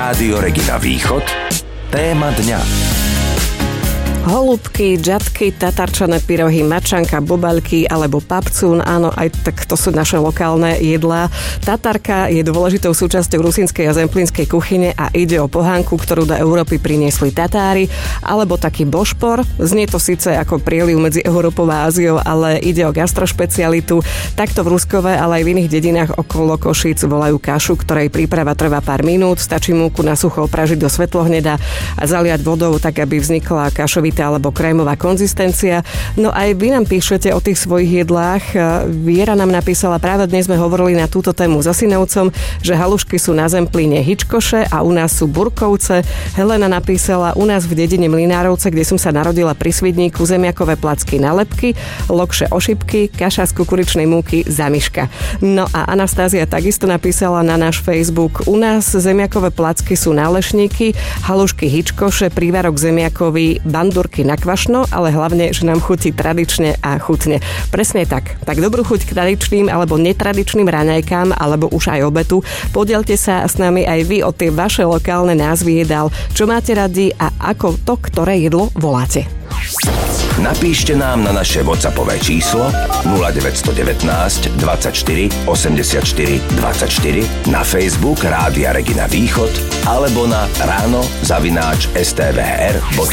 Rádio Regina Východ. Téma dňa. Holúbky, džatky, tatarčané pyrohy, mačanka, bobaľky alebo papcún, áno, aj tak to sú naše lokálne jedlá. Tatarka je dôležitou súčasťou rusínskej a zemplínskej kuchyne a ide o pohánku, ktorú do Európy priniesli Tatári, alebo taký bošpor. Znie to síce ako prieliv medzi Európou a Áziou, ale ide o gastrošpecialitu. Takto v Ruskove, ale aj v iných dedinách okolo Košíc volajú kašu, ktorej príprava trvá pár minút. Stačí múku na sucho opražiť do svetlohneda a zaliať vodou, tak aby vznikla kašovitá alebo krémová konzistencia. No aj vy nám píšete o tých svojich jedlách. Viera nám napísala, práve dnes sme hovorili na túto tému so synovcom, že halušky sú na Zemplíne hičkoše a u nás sú burkovce. Helena napísala, u nás v dedine Mlynárovce, kde som sa narodila pri Svidníku, zemiakové placky na lebky, lokše ošipky, kaša z kukuričnej múky zamiška. No a Anastázia takisto napísala na náš Facebook, u nás zemiakové placky sú nálešníky, halušky hičkoše, prívarok zemiakový, bandurky na kvašno, ale hlavne, že nám chutí tradične a chutne. Presne tak. Tak dobrú chuť k tradičným alebo netradičným raňajkám alebo už aj obetu. Podielte sa s nami aj vy o tie vaše lokálne názvy jedál, čo máte radi a ako to, ktoré jedlo voláte. Napíšte nám na naše WhatsAppové číslo 0919 24 84 24, na Facebook Rádia Regina Východ alebo na ráno@stvr.sk.